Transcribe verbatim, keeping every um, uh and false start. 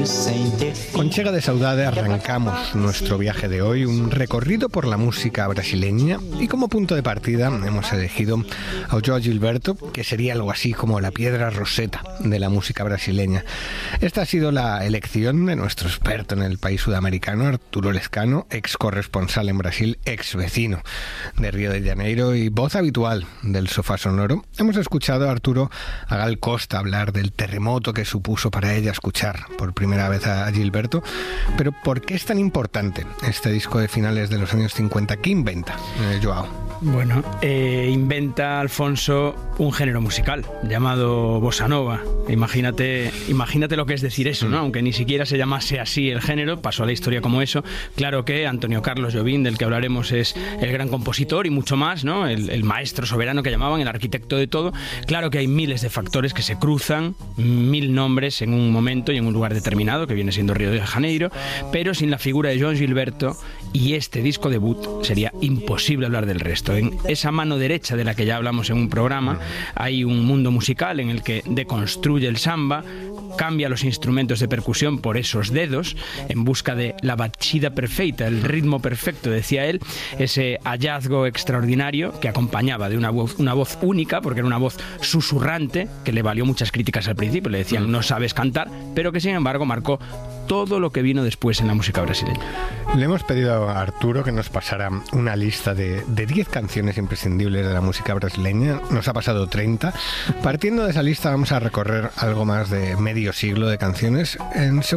Con Chega de Saudade arrancamos nuestro viaje de hoy, un recorrido por la música brasileña, y como punto de partida hemos elegido a João Gilberto, que sería algo así como la piedra roseta de la música brasileña. Esta ha sido la elección de nuestro experto en el país sudamericano, Arturo Lescano, ex corresponsal en Brasil, ex vecino de Río de Janeiro y voz habitual del Sofá Sonoro. Hemos escuchado a Arturo a Gal Costa hablar del terremoto que supuso para ella escuchar por primera vez a Gilberto. Pero ¿por qué es tan importante este disco de finales de los años cincuenta? ¿Qué inventa eh, João? Bueno, eh, inventa Alfonso un género musical llamado bossa nova. Imagínate, imagínate lo que es decir eso, ¿no? Aunque ni siquiera se llamase así el género, pasó a la historia como eso. Claro que Antonio Carlos Jobim, del que hablaremos, es el gran compositor y mucho más, ¿no? El, el maestro soberano que llamaban, el arquitecto de todo. Claro que hay miles de factores que se cruzan, mil nombres en un momento y en un lugar determinado, que viene siendo Río de Janeiro, pero sin la figura de João Gilberto y este disco debut sería imposible hablar del resto. En esa mano derecha de la que ya hablamos en un programa hay un mundo musical en el que deconstruye el samba, cambia los instrumentos de percusión por esos dedos en busca de la batida perfecta, el ritmo perfecto, decía él, ese hallazgo extraordinario que acompañaba de una voz, una voz única, porque era una voz susurrante que le valió muchas críticas al principio, le decían no sabes cantar, pero que sin embargo marcó todo lo que vino después en la música brasileña. Le hemos pedido a Arturo que nos pasara una lista de diez canciones imprescindibles de la música brasileña. Nos ha pasado treinta. Partiendo de esa lista vamos a recorrer algo más de medio siglo de canciones. En